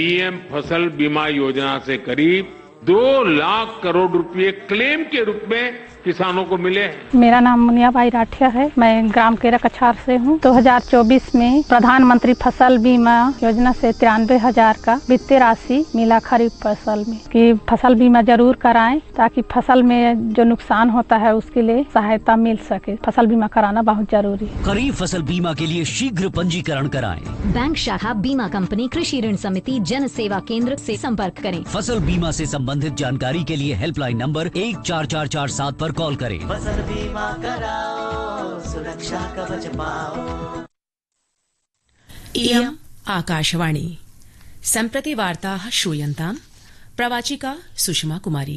PM फसल बीमा योजना से करीब 2 लाख करोड़ रुपए क्लेम के रूप में किसानों को मिले हैं। मेरा नाम मुनियाबाई राठिया है। मैं ग्राम केरा कछार से हूँ। 2024 में प्रधानमंत्री फसल बीमा योजना से 93,000 का वित्तीय राशि मिला खरीफ फसल में। कि फसल बीमा जरूर कराएं ताकि फसल में जो नुकसान होता है उसके लिए सहायता मिल सके। फसल बीमा कराना बहुत जरूरी है। खरीफ फसल बीमा के लिए शीघ्र पंजीकरण कराएं। बैंक शाखा, बीमा कंपनी, कृषि ऋण समिति, जन सेवा केंद्र से संपर्क करें। फसल बीमा से संबंधित जानकारी के लिए हेल्पलाइन नंबर 14447 पर कॉल करें। फसल बीमा कराओ, सुरक्षा कवच पाओ। इयम् आकाशवाणी। सम्प्रति वार्ताः श्रूयन्ताम्। प्रवाचिका सुषमा कुमारी।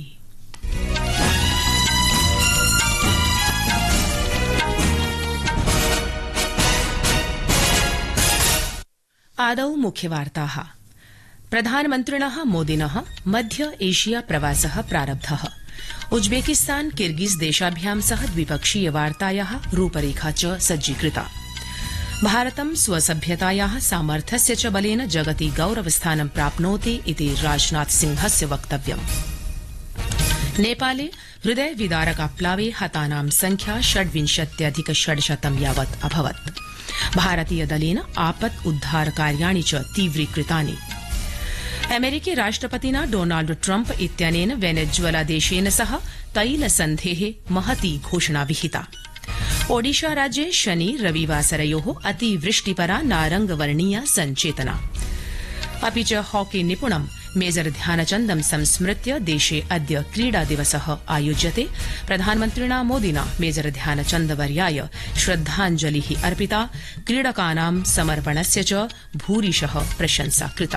आदौ मुख्यवार्ताः। प्रधानमन्त्रिणः मोदिनः मध्य एशिया प्रवासः प्रारब्धः। उज्बेकिस्तान किर्गिज देशाभ्यां सह द्विपक्षीय वार्तायाः रूपरेखा च सज्जीकृता। भारतं स्वसभ्यतायाः सामर्थ्यस्य च बलेन जगति गौरवस्थानं प्राप्नोति इति राजनाथ सिंहस्य वक्तव्यम्। नेपाले हृदय विदारकाप्लावे हतानां संख्या 26,600 यावत् अभवत्। भारतीय दलेन आपत् उद्धार कार्याणि च तीव्रीकृतानि। अमेरिकी राष्ट्रपतिना डोनाल्ड ट्रम्प इत्यनेन वेनेजुएला देशेन सह तैलसन्धेः महती घोषणा विहिता। ओडिशा राज्ये शनि रविवासरयोः अतिवृष्टिपरा नारंगवर्णीया सञ्चेतना। अपि च हॉकी निपुणं मेजर ध्यानचन्दं संस्मृत्य देशे अद्य क्रीडा दिवसः आयोज्यते। प्रधानमन्त्रिणा मोदिना मेजर ध्यानचन्दवर्याय श्रद्धाञ्जलिः अर्पिता। क्रीडकानां समर्पणस्य च भूरिशः प्रशंसा कृता।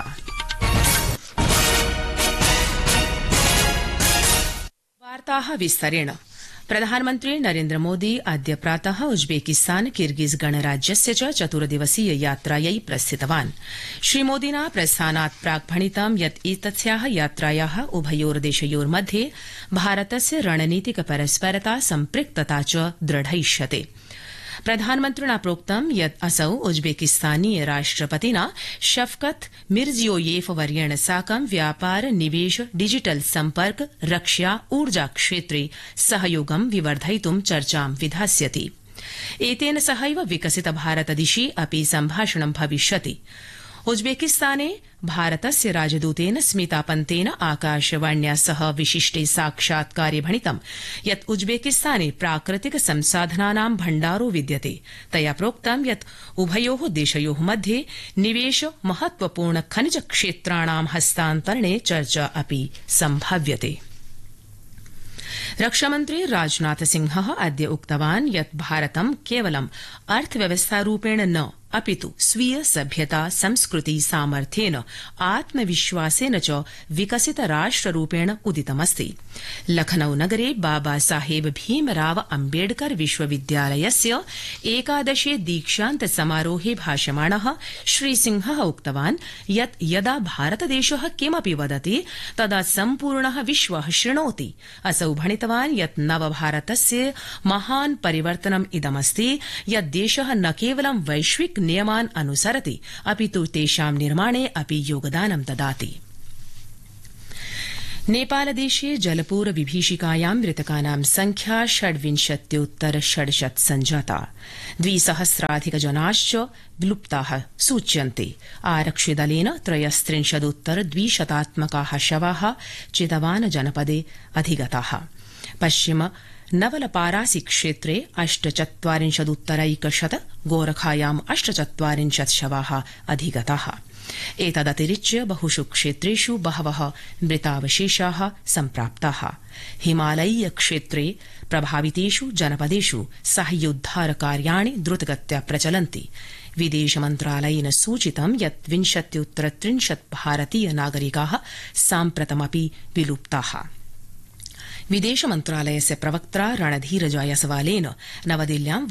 वार्ताः विस्तरेण। प्रधानमन्त्री नरेन्द्र मोदी अद्य प्रातः उज्बेकिस्तान किर्गिज गणराज्यस्य च 4-दिवसीय यात्रायै प्रस्थितवान्। श्रीमोदिना प्रस्थानात् प्राक् भणितं यत् एतस्याः यात्रायाः उभयोर्देशयोर्मध्ये भारतस्य रणनीतिक परस्परता सम्पृक्तता च दृढयिष्यते। प्रधानमन्त्रिणा प्रोक्तं यत् असौ उज्बेकिस्तानीय राष्ट्रपतिना शफकत मिर्जियोयेव वर्येण साकं व्यापार, निवेश, डिजिटल सम्पर्क, रक्षा, ऊर्जा क्षेत्रे सहयोगं विवर्धयितुं चर्चां विधास्यति। एतेन सहैव विकसित भारत दिशि अपि सम्भाषणं भविष्यति। उज्बेकिस्ताने भारतस्य राजदूतेन स्मिता पंतेन आकाशवाण्या सह विशिष्टे साक्षात्कारे भणितं यत् उज्बेकिस्ताने प्राकृतिक संसाधनानां भण्डारो विद्यते। तया प्रोक्तं यत् उभयोः देशयोः मध्ये निवेश, महत्वपूर्ण खनिज क्षेत्राणां हस्तान्तरणे चर्चा अपि सम्भाव्यते। रक्षामन्त्री राजनाथ सिंहः अद्य उक्तवान् यत् भारतं केवलं अर्थव्यवस्थारूपेण न अपितु स्वीय सभ्यता, संस्कृति, सामर्थ्येन, आत्मविश्वासेन च विकसित राष्ट्ररूपेण उदितमस्ति। लखनऊ नगरे बाबा साहेब भीमराव अम्बेडकर विश्वविद्यालयस्य 11 दीक्षान्त समारोहे भाषमाणः श्रीसिंहः उक्तवान् यत् यदा भारतदेशः किमपि वदति तदा सम्पूर्णः विश्वः शृणोति। असौ भणितवान् यत् नवभारतस्य महान् परिवर्तनम् इदमस्ति यत् देशः न केवलं वैश्विक नियमान् अनुसरति अपितु तेषां निर्माणे अपि योगदानं ददाति। नेपालदेशे जलपूर विभीषिकायां मृतकानां संख्या 26,600 सञ्जाता। 2,000+ विलुप्ताः सूच्यन्ते। आरक्षिदलेन 33,200 शवाः चितवान जनपदे अधिगताः। पश्चिम नवलपारासी क्षेत्रे 48,100 गोरखायाम् 48 शवाः अधिगताः। एतदतिरिच्य बहुषु क्षेत्रेषु बहवः मृतावशेषाः सम्प्राप्ताः। हिमालयीय क्षेत्रे प्रभावितेषु जनपदेषु साहाय्योद्धार कार्याणि द्रुतगत्या प्रचलन्ति। विदेश मन्त्रालयेन सूचितं यत् 20-30 भारतीय नागरिकाः साम्प्रतमपि विलुप्ताः। विदेश मन्त्रालयस्य प्रवक्त्रा रणधीर जायसवालेन नवदिल्ल्यां